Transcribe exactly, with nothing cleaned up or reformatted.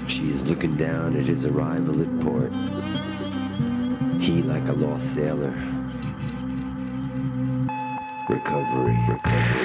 She is looking down at his arrival at port. He like a lost sailor. Recovery, recovery.